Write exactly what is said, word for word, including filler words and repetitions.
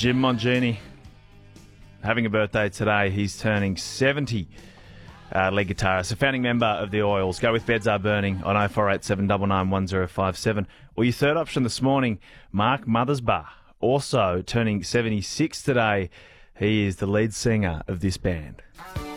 Jim Mongini having a birthday today. He's turning seventy. Uh, lead guitarist, a founding member of the Oils. Go with Beds Are Burning on oh four eight seven nine nine one oh five seven. Or your third option this morning, Mark Mothersbaugh, also turning seventy-six today. He is the lead singer of this band.